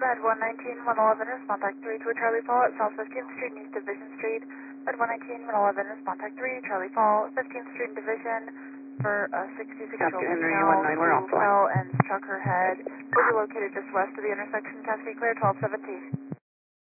Med 119, 111, respond type 3 to a Charlie Fall at South 15th Street and East Division Street. Med 119, 111, respond type 3, Charlie Fall, 15th Street and Division for a 66-year-old female who fell and struck her head. Will be located just west of the intersection. Taxi clear 1217.